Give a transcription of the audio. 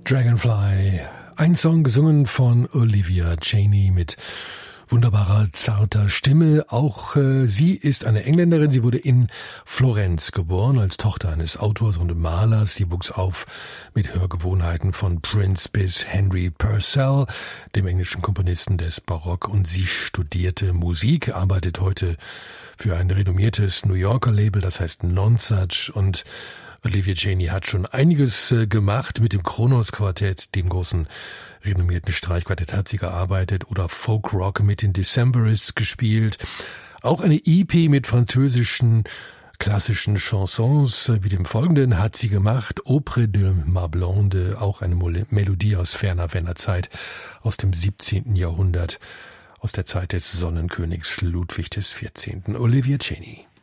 Dragonfly, ein Song gesungen von Olivia Chaney mit wunderbarer, zarter Stimme. Auch sie ist eine Engländerin. Sie wurde in Florenz geboren, als Tochter eines Autors und Malers. Sie wuchs auf mit Hörgewohnheiten von Prince bis Henry Purcell, dem englischen Komponisten des Barock. Und sie studierte Musik, arbeitet heute für ein renommiertes New Yorker Label, das heißt Nonsuch. Und Olivia Chaney hat schon einiges gemacht mit dem Kronos Quartett, dem großen renommierten Streichquartett hat sie gearbeitet oder Folk Rock mit den Decemberists gespielt. Auch eine EP mit französischen klassischen Chansons wie dem folgenden hat sie gemacht, Auprès de ma blonde, auch eine Melodie aus ferner Zeit aus dem 17. Jahrhundert, aus der Zeit des Sonnenkönigs Ludwig XIV. Olivia Chaney.